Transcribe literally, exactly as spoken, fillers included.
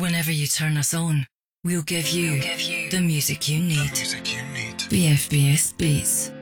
whenever you turn us on, we'll give you, we'll give you the music you need. The music you need. B F B S Beats.